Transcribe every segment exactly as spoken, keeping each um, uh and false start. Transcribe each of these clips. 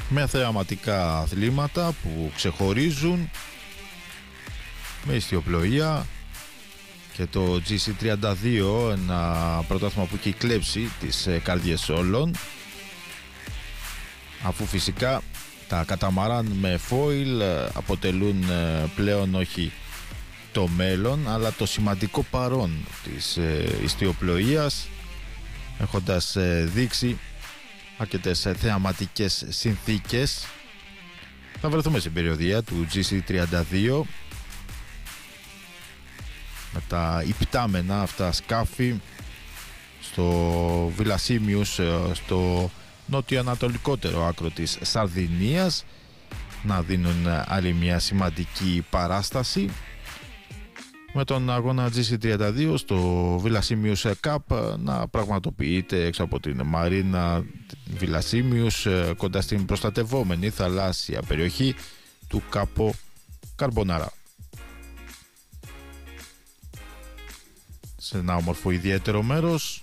με θεαματικά αθλήματα που ξεχωρίζουν, με ιστιοπλοεία και το τζι σι τριάντα δύο, ένα πρωτάθλημα που έχει κλέψει τις καρδιές όλων, αφού φυσικά τα καταμαράν με φόιλ αποτελούν πλέον όχι το μέλλον αλλά το σημαντικό παρόν της ιστιοπλοείας, έχοντας δείξει αρκετές θεαματικές συνθήκες. Θα βρεθούμε στην περιοδία του τζι σι τριάντα δύο με τα υπτάμενα αυτά σκάφη στο Βιλασίμιους, στο νότιο-ανατολικότερο άκρο της Σαρδινίας, να δίνουν άλλη μια σημαντική παράσταση, με τον αγώνα τζι σι τριάντα δύο στο Βιλασίμιους Cup να πραγματοποιείται έξω από την Μαρίνα Βιλασίμιους, κοντά στην προστατευόμενη θαλάσσια περιοχή του Κάπο Καρμπονάρα. Σε ένα όμορφο ιδιαίτερο μέρος,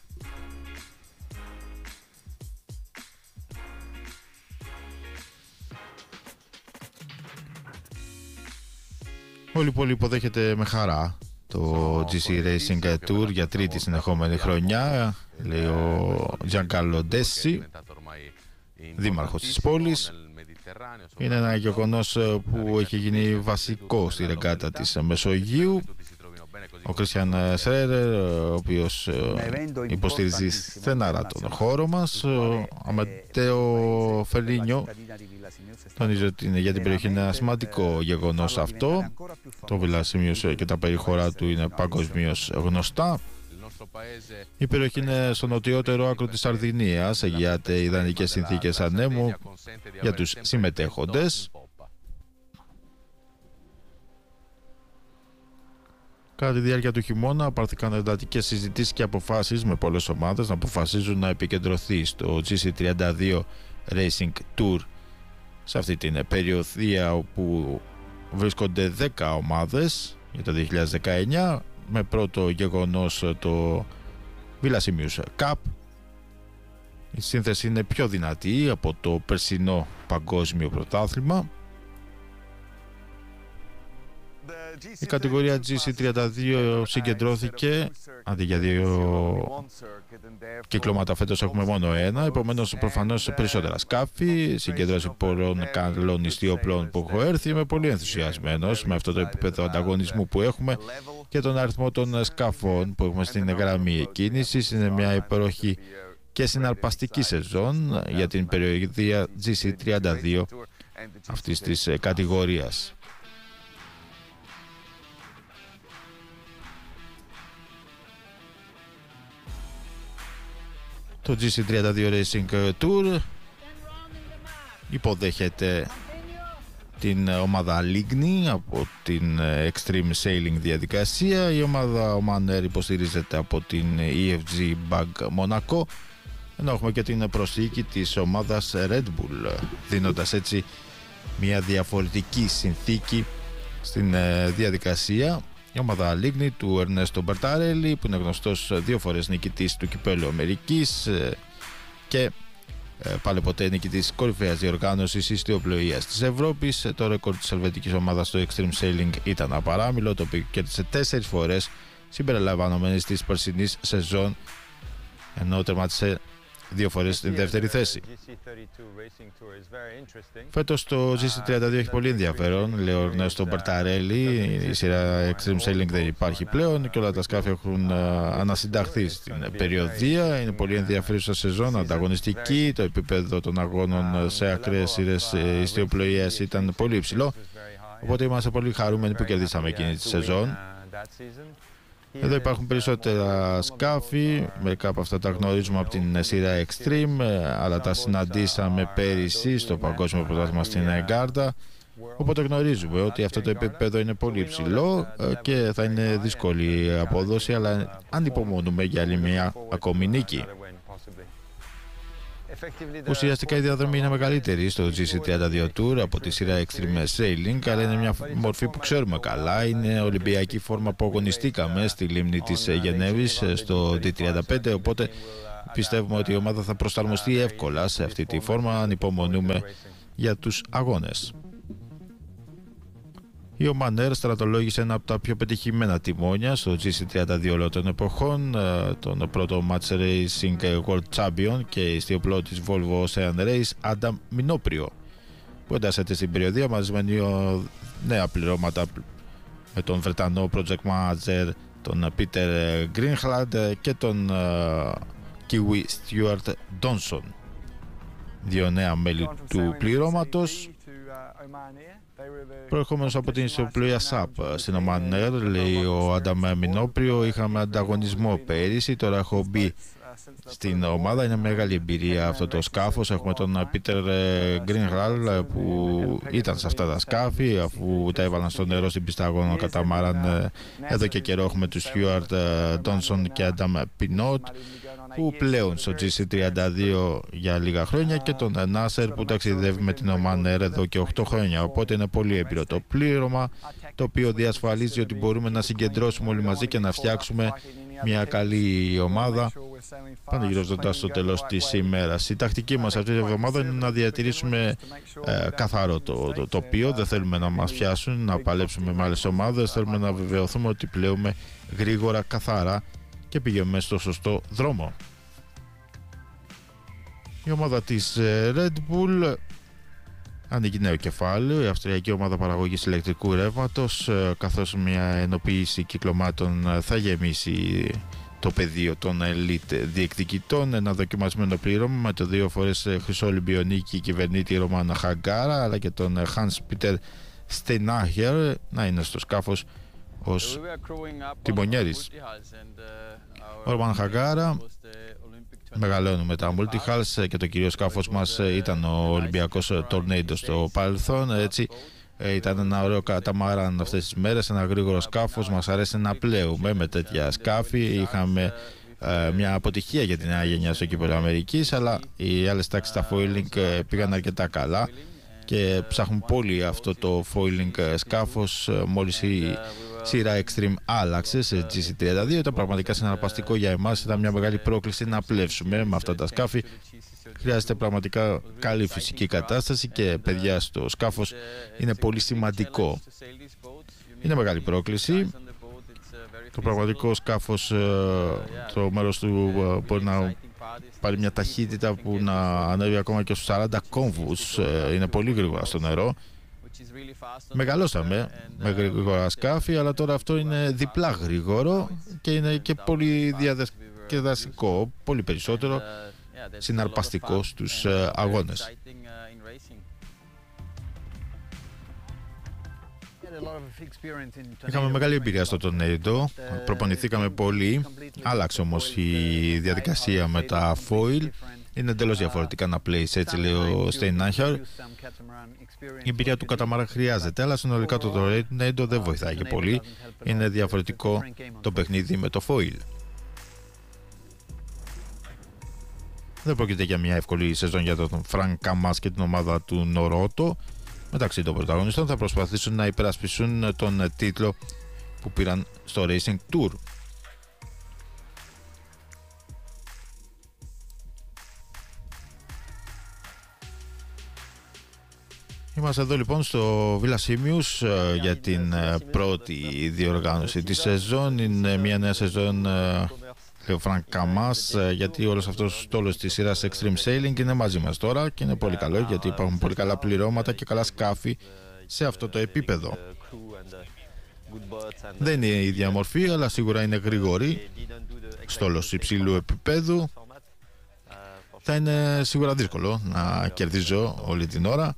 όλη η πόλη υποδέχεται με χαρά το τζι σι Racing Tour για τρίτη συνεχόμενη χρονιά, λέει ο Giancarlo Dessi, δήμαρχος της πόλης. Είναι ένα γεγονός που έχει γίνει βασικό στη ρεγκάτα της Μεσογείου. Ο Κρίστιαν Σρέρερ, ο οποίος υποστηρίζει στεναρά τον χώρο μας. Ο Αματέο Φελίνιο τονίζει ότι είναι για την περιοχή ένα σημαντικό γεγονός αυτό. Το Βιλασίμιους και τα περιχωρά του είναι παγκοσμίως γνωστά. Η περιοχή είναι στο νοτιότερο άκρο της Σαρδινίας, εγγυάται ιδανικές συνθήκες ανέμου για τους συμμετέχοντες. Κατά τη διάρκεια του χειμώνα πάρθηκαν εντατικές συζητήσεις και αποφάσεις, με πολλές ομάδες να αποφασίζουν να επικεντρωθεί στο τζι σι τριάντα δύο Racing Tour, σε αυτή την περιοδία όπου βρίσκονται δέκα ομάδες για το δύο χιλιάδες δεκαεννιά, με πρώτο γεγονός το Βιλασίμιους Cup. Η σύνθεση είναι πιο δυνατή από το περσινό παγκόσμιο πρωτάθλημα. Η κατηγορία τζι σι τριάντα δύο συγκεντρώθηκε, αντί για δύο κυκλώματα φέτος έχουμε μόνο ένα, επομένως προφανώς περισσότερα σκάφη, συγκέντρωση πολλών καλών ιστιοπλών που έχω έρθει. Είμαι πολύ ενθουσιασμένος με αυτό το επίπεδο ανταγωνισμού που έχουμε και τον αριθμό των σκαφών που έχουμε στην γραμμή κίνησης. Είναι μια υπέροχη και συναρπαστική σεζόν για την περιοδία τζι σι τριάντα δύο αυτής της κατηγορίας. Το τζι σι τριάντα δύο Racing Tour υποδέχεται την ομάδα Λίγνη από την Extreme Sailing διαδικασία. Η ομάδα Oman Air υποστηρίζεται από την ι εφ τζι Bag Monaco, ενώ έχουμε και την προσθήκη της ομάδας Red Bull, δίνοντας έτσι μια διαφορετική συνθήκη στην διαδικασία. Η ομάδα Λίγνη του Ερνέστο Μπερταρέλη, που είναι γνωστός δύο φορές νικητής του Κυπέλλου Αμερικής και πάλι ποτέ νικητής κορυφαίας διοργάνωσης ιστιοπλοείας της Ευρώπης. Το ρεκόρ της ελβετικής ομάδας στο Extreme Sailing ήταν απαράμιλο, το οποίο κέρδισε τέσσερις φορές συμπεριλαμβανομένης της περσινής σεζόν, ενώ τερμάτισε δύο φορές στην δεύτερη θέση. Φέτος το τζι σι τριάντα δύο έχει πολύ ενδιαφέρον, λέει ο Ερνέστο Μπερταρέλη. Η σειρά Extreme Sailing δεν υπάρχει πλέον και όλα τα σκάφη έχουν ανασυνταχθεί στην περιοδία. Είναι πολύ ενδιαφέρουσα σεζόν, ανταγωνιστική. Το επίπεδο των αγώνων σε ακραίες σειρές ιστιοπλοείας ήταν πολύ υψηλό, οπότε είμαστε πολύ χαρούμενοι που κερδίσαμε εκείνη τη σεζόν. Εδώ υπάρχουν περισσότερα σκάφη, μερικά από αυτά τα γνωρίζουμε από την σειρά Extreme, αλλά τα συναντήσαμε πέρυσι στο Παγκόσμιο Πρωτάθλημα στην Γκάρντα, οπότε γνωρίζουμε ότι αυτό το επίπεδο είναι πολύ υψηλό και θα είναι δύσκολη η απόδοση, αλλά ανυπομονούμε για άλλη μια ακόμη νίκη. Ουσιαστικά η διαδρομή είναι μεγαλύτερη στο τζι σι τριάντα δύο Tour από τη σειρά Extreme Sailing, αλλά είναι μια μορφή που ξέρουμε καλά. Είναι ολυμπιακή φόρμα που αγωνιστήκαμε στη λίμνη της Γενέβης στο ντι τριάντα πέντε, οπότε πιστεύουμε ότι η ομάδα θα προσαρμοστεί εύκολα σε αυτή τη φόρμα. Ανυπομονούμε για τους αγώνες. Η Oman Air στρατολόγησε ένα από τα πιο πετυχημένα τιμόνια στο τζι σι τριάντα δύο όλων των εποχών, τον πρώτο Match Racing World Champion και ιστιοπλώτης Volvo Ocean Race Adam Minoprio, που εντάσσεται στην περιοδία μαζί με νέα πληρώματα με τον Βρετανό Project Manager, τον Peter Greenhalgh και τον Kiwi Stuart Donson, δύο νέα μέλη του πληρώματος. Προερχόμενος από την ιστιοπλοεία σαπ στην Oman Air, λέει ο Άνταμ Μινόπριο, είχαμε ανταγωνισμό πέρυσι, τώρα έχω μπει στην ομάδα, είναι μεγάλη εμπειρία αυτό το σκάφος. Έχουμε τον Πίτερ Γκρίνχαλ που ήταν σε αυτά τα σκάφη, αφού τα έβαλαν στο νερό στην πίστα αγώνων καταμάραν. Εδώ και καιρό έχουμε τους Στιούαρτ Ντόνσον και Άνταμ Πινότ, που πλέον στο τζι σι τριάντα δύο για λίγα χρόνια, και τον Νάσερ που ταξιδεύει με την Oman Air εδώ και οκτώ χρόνια. Οπότε είναι πολύ έμπειρο το πλήρωμα, το οποίο διασφαλίζει ότι μπορούμε να συγκεντρώσουμε όλοι μαζί και να φτιάξουμε μια καλή ομάδα πανηγυρίζοντας στο τέλος της ημέρας. Η τακτική μας αυτή τη εβδομάδα είναι να διατηρήσουμε ε, καθαρό το, το τοπίο. Δεν θέλουμε να μας πιάσουν, να παλέψουμε με άλλες ομάδες. Θέλουμε να βεβαιωθούμε ότι πλέουμε γρήγορα, καθαρά και πηγαίνουμε στο σωστό δρόμο. Η ομάδα της Red Bull ανοίγει νέο κεφάλαιο, η αυστριακή ομάδα παραγωγής ηλεκτρικού ρεύματος, καθώς μια ενοποίηση κυκλωμάτων θα γεμίσει το πεδίο των elite διεκδικητών. Ένα δοκιμασμένο πλήρωμα με το δύο φορές χρυσό Ολυμπιονίκη κυβερνήτη Ρωμάν Χαγκάρα, αλλά και τον Hans Peter Steinhacher να είναι στο σκάφος ως τιμονιέρης. Ο Ρωμάν Χαγκάρα μεγαλώνουμε τα multi-hulls και το κυρίως σκάφος μας ήταν ο Ολυμπιακός Tornado στο παρελθόν. Έτσι ήταν ένα ωραίο καταμάραν αυτές τις μέρες, ένα γρήγορο σκάφος. Μας αρέσει να πλέουμε με τέτοια σκάφη. Είχαμε ε, μια αποτυχία για την νέα γενιά στο κύπελλο Αμερικής, αλλά οι άλλες τάξεις στα foiling πήγαν αρκετά καλά και ψάχνουν πολύ αυτό το foiling σκάφος. Μόλις η σειρά Extreme άλλαξε σε τζι σι τριάντα δύο, ήταν πραγματικά συναρπαστικό για εμάς. Ήταν μια μεγάλη πρόκληση να πλεύσουμε με αυτά τα σκάφη. Χρειάζεται πραγματικά καλή φυσική κατάσταση και παιδιά στο σκάφος είναι πολύ σημαντικό. Είναι μεγάλη πρόκληση. Το πραγματικό σκάφος, το μέρος του μπορεί να πάρει μια ταχύτητα που να ανέβει ακόμα και στους σαράντα κόμβους. Είναι πολύ γρήγορα στο νερό. Μεγαλώσαμε με γρήγορα σκάφη, αλλά τώρα αυτό είναι διπλά γρήγορο και είναι και πολύ διαδραστικό, πολύ περισσότερο συναρπαστικό στους αγώνες. Είχαμε μεγάλη εμπειρία στο Tornado, προπονηθήκαμε πολύ, άλλαξε όμως η διαδικασία με τα foil. Είναι εντελώς διαφορετικά να πλέεις, έτσι λέει ο Steinhacher. Η εμπειρία του καταμάρα χρειάζεται, αλλά συνολικά το Tornado δεν βοηθάει και πολύ. Είναι διαφορετικό το παιχνίδι με το foil. Δεν πρόκειται για μια εύκολη σεζόν για τον Frank Kamaz και την ομάδα του Νορότο. Μεταξύ των πρωταγωνιστών θα προσπαθήσουν να υπερασπιστούν τον τίτλο που πήραν στο Racing Tour. Είμαστε εδώ λοιπόν στο Villa Simius για την πρώτη διοργάνωση της σεζόν. Είναι μια νέα σεζόν, λέει ο Frank Kamaz, γιατί όλος αυτός ο στόλος της σειράς Extreme Sailing είναι μαζί μας τώρα και είναι πολύ καλό, γιατί υπάρχουν πολύ καλά πληρώματα και καλά σκάφη σε αυτό το επίπεδο. Δεν είναι η ίδια μορφή, αλλά σίγουρα είναι γρήγορη. Στόλος υψηλού επίπεδου. Θα είναι σίγουρα δύσκολο να κερδίζω όλη την ώρα.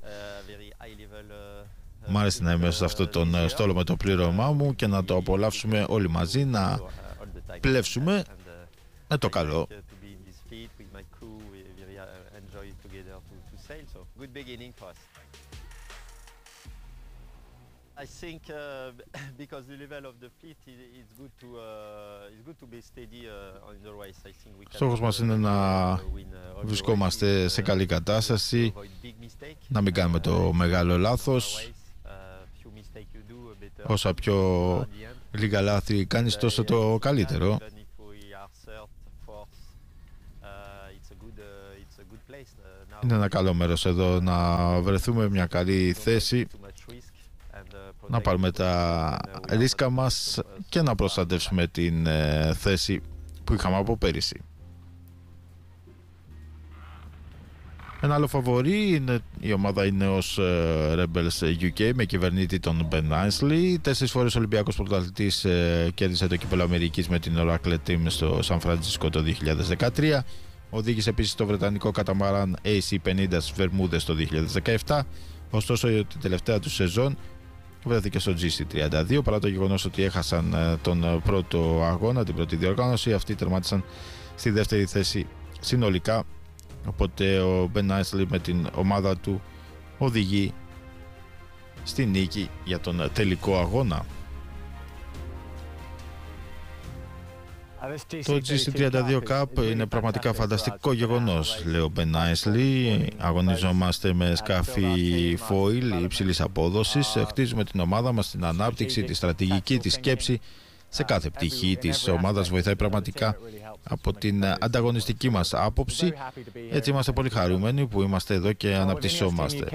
Μ' άρεσε να είμαι σε αυτό τον στόλο με το πλήρωμά μου και να το απολαύσουμε όλοι μαζί, να πλεύσουμε με το καλό. I think uh, because the level of the fleet is it's good to uh, it's good to be steady uh, on the race. I think we can. Στόχος μας είναι να βρισκόμαστε σε καλή κατάσταση, να μην κάνουμε το μεγάλο λάθος. Όσα πιο λίγα λάθη κάνεις, τόσο το καλύτερο. Είναι ένα καλό μέρος εδώ να βρεθούμε, μια καλή θέση, να πάρουμε τα ρίσκα μας και να προστατεύσουμε την ε, θέση που είχαμε από πέρυσι. Ένα άλλο φαβορί είναι η ομάδα η νέος Rebels γιου κέι με κυβερνήτη τον Ben Ainslie. Τέσσερις φορές Ολυμπιακός πρωταθλητής, ε, κέρδισε το κύπελλο Αμερικής με την Oracle Team στο Σαν Φρανσίσκο το δύο χιλιάδες δεκατρία. Οδήγησε επίσης το βρετανικό καταμαράν έι σι πενήντα στις Βερμούδες το δύο χιλιάδες δεκαεπτά. Ωστόσο, την τελευταία του σεζόν βρέθηκε στο τζι σι τριάντα δύο. Παρά το γεγονός ότι έχασαν τον πρώτο αγώνα, την πρώτη διοργάνωση, αυτοί τερμάτισαν στη δεύτερη θέση συνολικά. Οπότε ο Ben Ainslie με την ομάδα του οδηγεί στη νίκη για τον τελικό αγώνα. Το τζι σι τριάντα δύο Cup είναι πραγματικά φανταστικό γεγονός, λέει ο Ben Ainslie. Αγωνιζόμαστε με σκάφη foil υψηλής απόδοσης. Χτίζουμε την ομάδα μας, την ανάπτυξη, τη στρατηγική, τη σκέψη. Σε κάθε πτυχή της ομάδας βοηθάει πραγματικά από την ανταγωνιστική μας άποψη. Έτσι είμαστε πολύ χαρούμενοι που είμαστε εδώ και αναπτυσσόμαστε.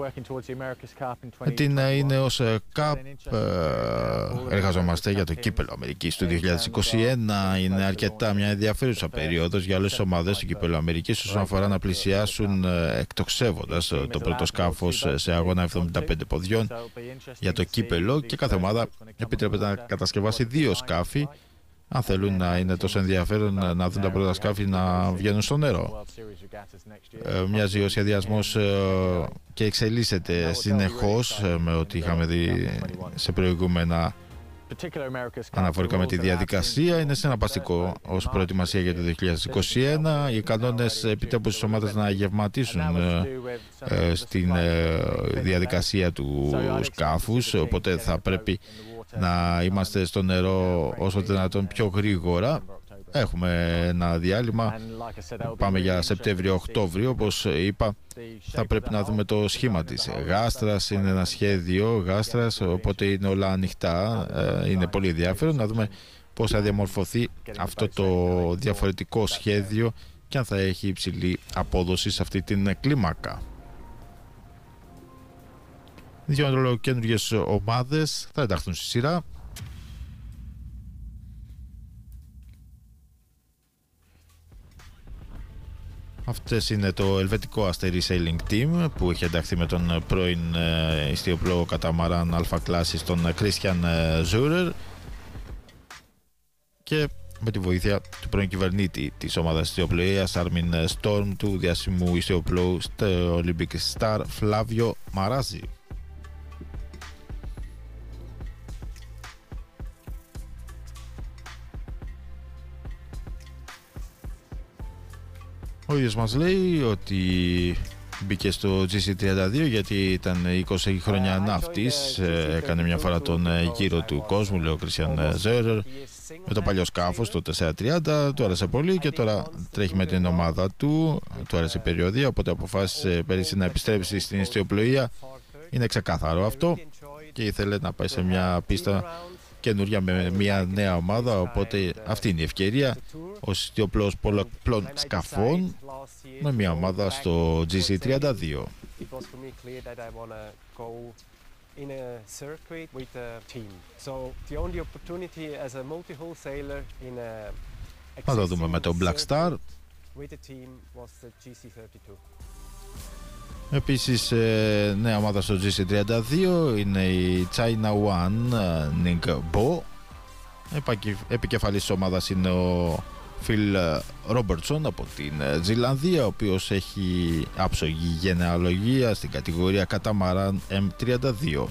Με την Ineos Cup εργαζόμαστε για το κύπελλο Αμερικής του δύο χιλιάδες είκοσι ένα. Είναι αρκετά μια ενδιαφέρουσα περίοδος για όλες τις ομάδες του κύπελλου Αμερικής όσον αφορά να πλησιάσουν εκτοξεύοντας το πρώτο σκάφος σε αγώνα εβδομήντα πέντε ποδιών για το κύπελλο, και κάθε ομάδα επιτρέπεται να κατασκευάσει δύο σκάφη αν θέλουν να είναι τόσο ενδιαφέρον να δουν τα πρώτα σκάφη να βγαίνουν στο νερό. Ε, μοιάζει ο σχεδιασμός ε, και εξελίσσεται συνεχώς ε, με ό,τι είχαμε δει σε προηγούμενα αναφορικά με τη διαδικασία. Είναι συναρπαστικό ως προετοιμασία για το δύο χιλιάδες είκοσι ένα. Οι κανόνες επιτρέπουν στις ομάδες να γευματίσουν ε, ε, στην ε, διαδικασία του σκάφους, οπότε θα πρέπει να είμαστε στο νερό όσο δυνατόν πιο γρήγορα. Έχουμε ένα διάλειμμα, πάμε για Σεπτέμβριο-Οκτώβριο. Όπως είπα, θα πρέπει να δούμε το σχήμα της γάστρας. Είναι ένα σχέδιο γάστρας, οπότε είναι όλα ανοιχτά. Είναι πολύ ενδιαφέρον να δούμε πώς θα διαμορφωθεί αυτό το διαφορετικό σχέδιο και αν θα έχει υψηλή απόδοση σε αυτή την κλίμακα. Δύο καινούργιες ομάδες θα ενταχθούν στη σειρά. Αυτές είναι το ελβετικό Αστέρι Sailing Team που έχει ενταχθεί με τον πρώην ιστιοπλό καταμαράν αλφα κλάσης τον Christian Zurer και με τη βοήθεια του πρώην κυβερνήτη της ομάδας ιστιοπλοείας Armin Storm, του διάσημου ιστιοπλώου στο Olympic Star Flavio Marazzi. Ο ίδιος μας λέει ότι μπήκε στο τζι σι τριάντα δύο γιατί ήταν είκοσι χρόνια ναύτης, έκανε μια φορά τον γύρο του κόσμου, λέει ο Christian Zurer, με το παλιό σκάφος, το τετρακόσια τριάντα, του άρεσε πολύ και τώρα τρέχει με την ομάδα του, του άρεσε η περιοδία, οπότε αποφάσισε πέρυσι να επιστρέψει στην ιστιοπλοεία. Είναι ξεκάθαρο αυτό και ήθελε να πάει σε μια πίστα καινούρια με μια νέα ομάδα, οπότε αυτή είναι η ευκαιρία ως ιστιοπλός πολλαπλών σκαφών με μια ομάδα στο τζι σι τριάντα δύο. Θα το δούμε με το Black Star. Επίσης, νέα ομάδα στο τζι σι τριάντα δύο είναι η China One Ningbo. Επικεφαλής της ομάδας είναι ο Phil Robertson από την Ζηλανδία, ο οποίος έχει άψογη γενεαλογία στην κατηγορία καταμαράν εμ τριάντα δύο.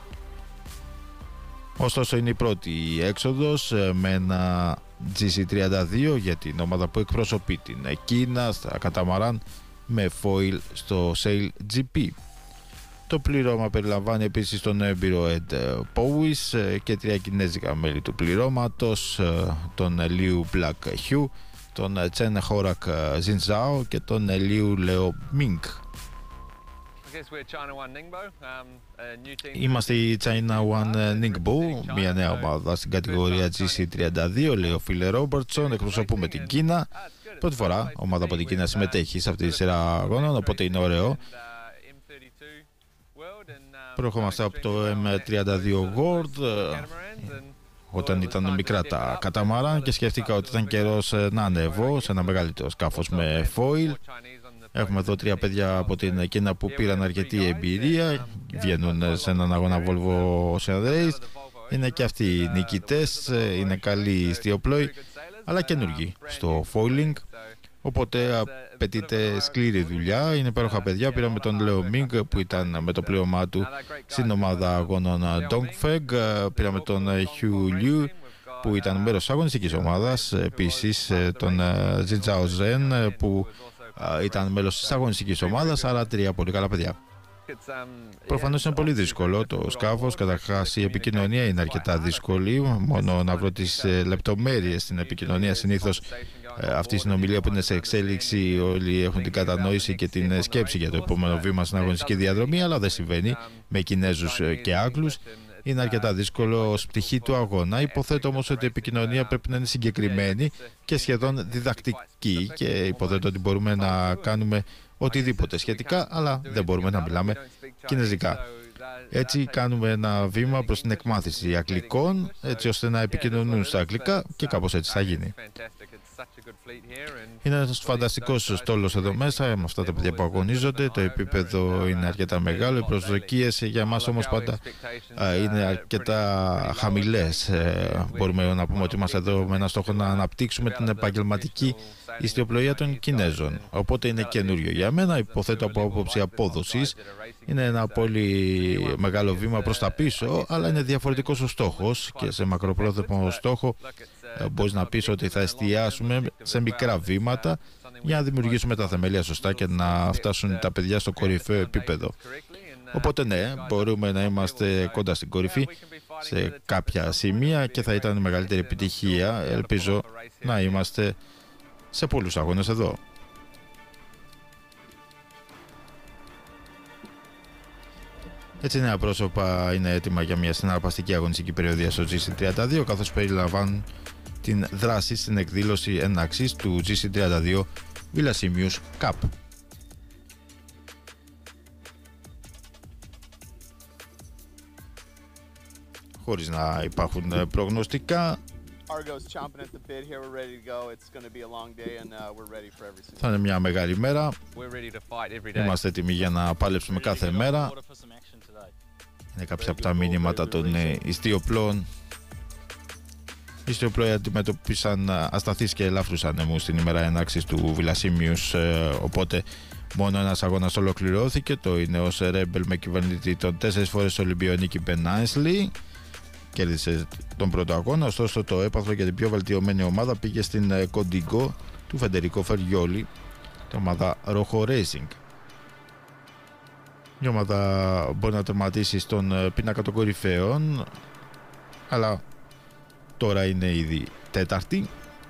Ωστόσο είναι η πρώτη έξοδος με ένα τζι σι τριάντα δύο για την ομάδα που εκπροσωπεί την Κίνα στα καταμαράν με foil στο Sail τζι πι. Το πλήρωμα περιλαμβάνει επίσης τον έμπειρο Ed Powys και τρία κινέζικα μέλη του πληρώματος, τον Liu Black Hugh, τον Chen Horak Jinzhao και τον Liu Leo Ming. Είμαστε η China One Ningbo, μια νέα ομάδα στην κατηγορία τζι σι τριάντα δύο, λέει ο Phil Robertson. Εκπροσωπούμε την Κίνα. Πρώτη φορά ομάδα από την Κίνα συμμετέχει σε αυτή τη σειρά αγώνων, οπότε είναι ωραίο. Προερχόμαστε από το εμ τριάντα δύο World, όταν ήταν μικρά τα καταμάρα, και σκέφτηκα ότι ήταν καιρός να ανέβω σε ένα μεγαλύτερο σκάφος με foil. Έχουμε εδώ τρία παιδιά από την Κίνα που πήραν αρκετή εμπειρία, βγαίνουν σε έναν αγώνα Volvo Ocean Race. Είναι και αυτοί οι νικητές, είναι καλοί ιστιοπλόοι, αλλά καινούργοι στο foiling. Οπότε απαιτείται σκληρή δουλειά. Είναι υπέροχα παιδιά. Πήραμε τον Λέο Μίνγκ που ήταν με το πλήρωμά του στην ομάδα αγώνων Dongfeng. Πήραμε τον Hugh Liu που ήταν μέρος της αγωνιστικής ομάδας. Επίσης τον Jin Zhao Zhen που ήταν μέλος της αγωνιστικής ομάδας. Άρα τρία πολύ καλά παιδιά. Προφανώς είναι πολύ δύσκολο το σκάφος. Καταρχάς η επικοινωνία είναι αρκετά δύσκολη. Μόνο να βρω τις λεπτομέρειες στην επικοινωνία. Συνήθως αυτή η συνομιλία που είναι σε εξέλιξη, όλοι έχουν την κατανόηση και την σκέψη για το επόμενο βήμα στην αγωνιστική διαδρομή, αλλά δεν συμβαίνει με Κινέζους και Άγγλους. Είναι αρκετά δύσκολο ως πτυχή του αγώνα. Υποθέτω όμως ότι η επικοινωνία πρέπει να είναι συγκεκριμένη και σχεδόν διδακτική, και υποθέτω ότι μπορούμε να κάνουμε οτιδήποτε σχετικά, αλλά δεν μπορούμε να μιλάμε κινέζικα. Έτσι κάνουμε ένα βήμα προς την εκμάθηση αγγλικών, έτσι ώστε να επικοινωνούν στα αγγλικά, και κάπως έτσι θα γίνει. Είναι ένας φανταστικός στόλος εδώ μέσα, με αυτά τα παιδιά που αγωνίζονται. Το επίπεδο είναι αρκετά μεγάλο, οι προσδοκίες για εμάς όμως πάντα είναι αρκετά χαμηλές. Μπορούμε να πούμε ότι είμαστε εδώ με ένα στόχο να αναπτύξουμε την επαγγελματική ιστιοπλοεία των Κινέζων. Οπότε είναι καινούριο για μένα. Υποθέτω από άποψη απόδοσης είναι ένα πολύ μεγάλο βήμα προς τα πίσω, αλλά είναι διαφορετικός ο στόχος, και σε μακροπρόθεσμο στόχο μπορείς να πεις ότι θα εστιάσουμε σε μικρά βήματα για να δημιουργήσουμε τα θεμέλια σωστά και να φτάσουν τα παιδιά στο κορυφαίο επίπεδο. Οπότε ναι, μπορούμε να είμαστε κοντά στην κορυφή σε κάποια σημεία και θα ήταν μεγαλύτερη επιτυχία. Ελπίζω να είμαστε σε πολλούς αγώνες εδώ. Έτσι, νέα πρόσωπα είναι έτοιμα για μια συναρπαστική αγωνιστική περιοδία στο τζι σι τριάντα δύο, καθώς περιλαμβάνουν την δράση στην εκδήλωση έναξης του τζι σι τριάντα δύο Villasimius Cup. Χωρίς να υπάρχουν προγνωστικά, θα είναι μια μεγάλη μέρα. Είμαστε έτοιμοι για να παλέψουμε κάθε μέρα. Είναι κάποια από τα μήνυματα των ιστιοπλών. Οι ιστιοπλοί αντιμετωπίσαν ασταθείς και ελαφρούς ανέμους στην ημέρα έναξης του Villasimius, οπότε μόνο ένας αγώνας ολοκληρώθηκε. Το Ineos Rebel με κυβερνητή τον τέσσερις φορές Ολυμπιονίκη Ben Ainslie κέρδισε τον πρώτο αγώνα, ωστόσο το έπαθλο για την πιο βελτιωμένη ομάδα πήγε στην Κοντιγκό του Φεντερικό Φεριόλι, την ομάδα Rojo Racing. Η ομάδα μπορεί να τερματίσει στον πίνακα των κορυφαίων, αλλά τώρα είναι ήδη τέταρτη.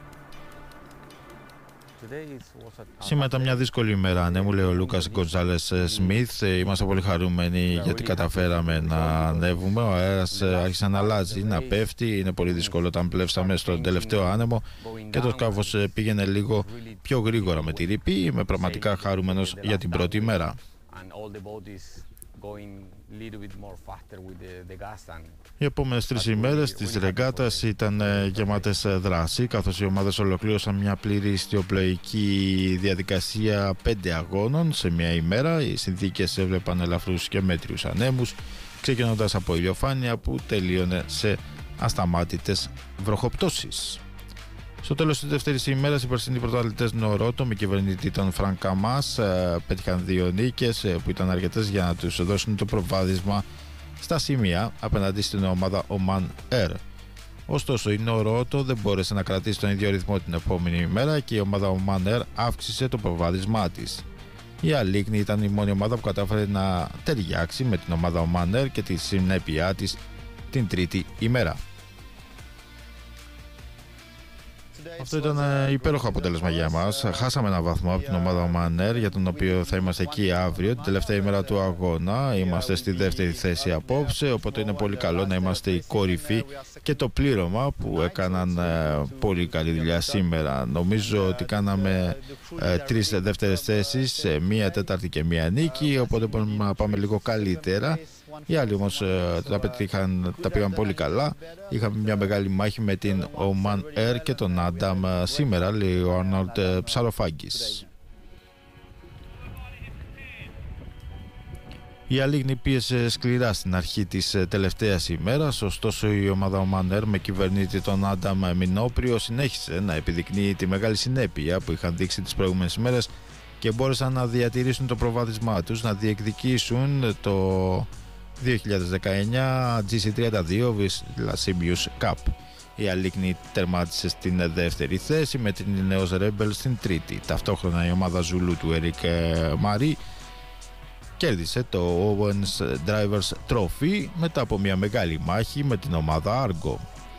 Σήμερα ήταν μια δύσκολη ημέρα, ναι, μου λέει ο Λούκας Γκοντζάλες Σμιθ. Είμαστε πολύ χαρούμενοι γιατί καταφέραμε να ανέβουμε. Ο αέρας άρχισε να αλλάζει, να πέφτει. Είναι πολύ δύσκολο όταν πλεύσαμε στον τελευταίο άνεμο και το σκάφος πήγαινε λίγο πιο γρήγορα με τη ρήπη. Είμαι πραγματικά χαρούμενος για την πρώτη ημέρα. Οι επόμενες τρεις ημέρες της ρεγκάτας ήταν γεμάτες δράση, καθώς οι ομάδες ολοκλήρωσαν μια πλήρη ιστιοπλοϊκή διαδικασία πέντε αγώνων σε μια ημέρα. Οι συνθήκες έβλεπαν ελαφρούς και μέτριους ανέμους, ξεκινώντας από ηλιοφάνεια που τελείωνε σε ασταμάτητες βροχοπτώσεις. Στο τέλος της δεύτερης ημέρας, οι περσινοί πρωταθλητές Νορότο με κυβερνητή τον Φρανκ Καμάς πέτυχαν δύο νίκες που ήταν αρκετές για να τους δώσουν το προβάδισμα στα σημεία απέναντι στην ομάδα Oman Air. Ωστόσο, η Νορότο δεν μπόρεσε να κρατήσει τον ίδιο ρυθμό την επόμενη ημέρα και η ομάδα Oman Air αύξησε το προβάδισμά της. Η Αλίκνη ήταν η μόνη ομάδα που κατάφερε να ταιριάξει με την ομάδα Oman Air και τη συνέπειά της την τρίτη ημέρα. Αυτό ήταν υπέροχο αποτέλεσμα για μας. Χάσαμε ένα βαθμό από την ομάδα Oman Air, για τον οποίο θα είμαστε εκεί αύριο, την τελευταία ημέρα του αγώνα. Είμαστε στη δεύτερη θέση απόψε, οπότε είναι πολύ καλό να είμαστε η κορυφή και το πλήρωμα που έκαναν πολύ καλή δουλειά σήμερα. Νομίζω ότι κάναμε ε, τρεις δεύτερες θέσεις, μία τέταρτη και μία νίκη, οπότε μπορούμε να πάμε λίγο καλύτερα. Οι άλλοι όμως τα, πετύχαν, τα πήγαν πολύ καλά. Είχαμε μια μεγάλη μάχη με την Oman Air και τον Άνταμ σήμερα, λέει ο Άρνολντ Ψαροφάγκης. Η Αλίγνη πίεσε σκληρά στην αρχή της τελευταίας ημέρας, ωστόσο η ομάδα Oman Air με κυβερνήτη τον Άνταμ Μινόπριο συνέχισε να επιδεικνύει τη μεγάλη συνέπεια που είχαν δείξει τις προηγούμενες ημέρες και μπόρεσαν να διατηρήσουν το προβάδισμά τους, να διεκδικήσουν το δύο χιλιάδες δεκαεννιά τζι σι τριάντα δύο Villasimius Cup. Η Αλίγνη τερμάτισε στην δεύτερη θέση με την Ineos Rebel στην τρίτη. Ταυτόχρονα η ομάδα Ζουλού του Eric Marie κέρδισε το Owens Drivers Trophy μετά από μια μεγάλη μάχη με την ομάδα Argo.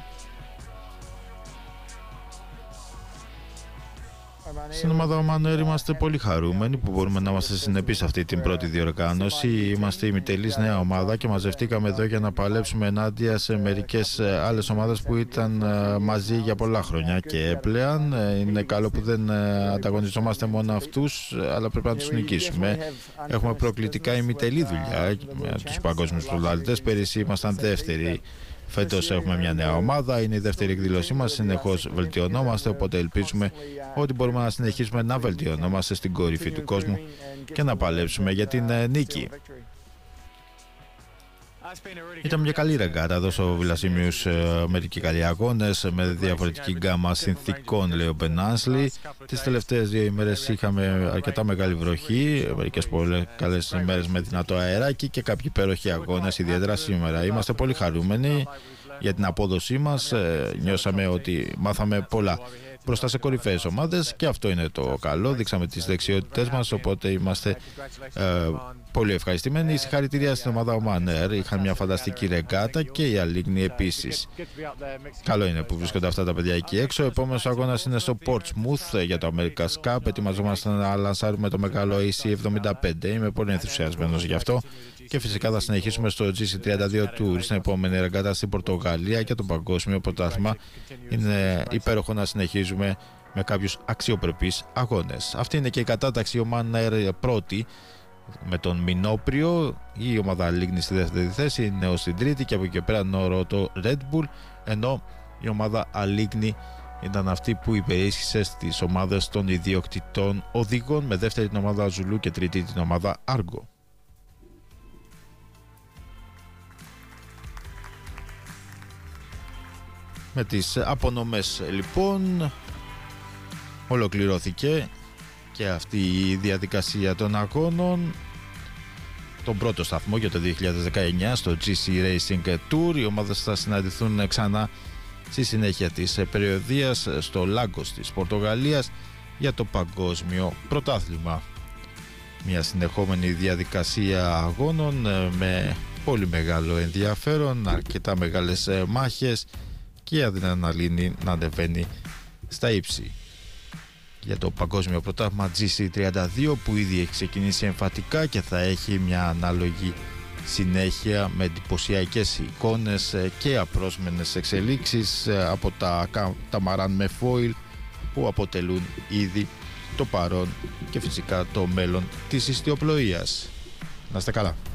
Στην ομάδα Oman Air είμαστε πολύ χαρούμενοι που μπορούμε να είμαστε συνεπείς σε αυτή την πρώτη διοργάνωση. Είμαστε ημιτελής νέα ομάδα και μαζευτήκαμε εδώ για να παλέψουμε ενάντια σε μερικές άλλες ομάδες που ήταν μαζί για πολλά χρόνια και πλέον είναι καλό που δεν ανταγωνιζόμαστε μόνο αυτούς, αλλά πρέπει να τους νικήσουμε. Έχουμε προκλητικά ημιτελή δουλειά με τους παγκόσμιους πρωταθλητές. Πέρυσι ήμασταν δεύτεροι. Φέτος έχουμε μια νέα ομάδα, είναι η δεύτερη εκδήλωσή μας, συνεχώς βελτιωνόμαστε, οπότε ελπίζουμε ότι μπορούμε να συνεχίσουμε να βελτιωνόμαστε στην κορυφή του κόσμου και να παλέψουμε για την νίκη. Ήταν μια καλή ρεγκάτα εδώ στο Villasimius, μερικοί καλοί αγώνες με διαφορετική γκάμα συνθήκων, λέει ο Ben Ansley. Τις τελευταίες δύο ημέρες είχαμε αρκετά μεγάλη βροχή, μερικές πολύ καλές ημέρες με δυνατό αεράκι και κάποιοι υπέροχοι αγώνες, ιδιαίτερα σήμερα. Είμαστε πολύ χαρούμενοι για την απόδοσή μας, νιώσαμε ότι μάθαμε πολλά μπροστά σε κορυφαίες ομάδες και αυτό είναι το καλό. Δείξαμε τις δεξιότητές μας, οπότε είμαστε ε, πολύ ευχαριστημένοι. Συγχαρητήρια στην ομάδα Oman Air. Είχαν μια φανταστική ρεγκάτα και η Αλίγνη επίσης. Καλό είναι που βρίσκονται αυτά τα παιδιά εκεί έξω. Ο επόμενος αγώνας είναι στο Portsmouth για το America's Cup. Ετοιμαζόμαστε να λανσάρουμε το μεγάλο έι σι εβδομήντα πέντε. Είμαι πολύ ενθουσιασμένος γι' αυτό. Και φυσικά θα συνεχίσουμε στο τζι σι τριάντα δύο Tour στην επόμενη ρεγκάτα στην Πορτογαλία για το παγκόσμιο πρωτάθλημα. Είναι υπέροχο να συνεχίζουμε με κάποιους αξιοπρεπείς αγώνες. Αυτή είναι και η κατάταξη. Oman Air πρώτη με τον Μινόπριο, η ομάδα Αλίγνη στη δεύτερη θέση, η Ineos στην τρίτη και από εκεί και πέρα Νόρο το Red Bull, ενώ η ομάδα Αλίγνη ήταν αυτή που υπερίσχυσε στις ομάδες των ιδιοκτητών οδηγών, με δεύτερη την ομάδα Ζουλού και τρίτη την ομάδα Argo. Με τις απονομές λοιπόν ολοκληρώθηκε και αυτή η διαδικασία των αγώνων. Τον πρώτο σταθμό για το δύο χιλιάδες δεκαεννιά στο τζι σι Racing Tour. Οι ομάδες θα συναντηθούν ξανά στη συνέχεια της περιοδίας στο Λάγκος της Πορτογαλίας για το παγκόσμιο πρωτάθλημα. Μια συνεχόμενη διαδικασία αγώνων με πολύ μεγάλο ενδιαφέρον, αρκετά μεγάλες μάχες και η αδυναμία να ανεβαίνει στα ύψη. Για το παγκόσμιο πρωτάθλημα τζι σι τριάντα δύο που ήδη έχει ξεκινήσει εμφατικά και θα έχει μια ανάλογη συνέχεια με εντυπωσιακές εικόνες και απρόσμενες εξελίξεις από τα καταμαράν με φόιλ που αποτελούν ήδη το παρόν και φυσικά το μέλλον της ιστιοπλοείας. Να είστε καλά.